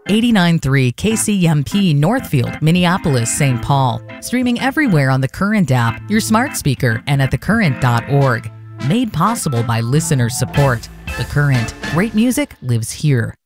89.3 KCMP Northfield, Minneapolis, St. Paul. Streaming everywhere on the Current app, your smart speaker, and at thecurrent.org. Made possible by listener support. The Current. Great music lives here.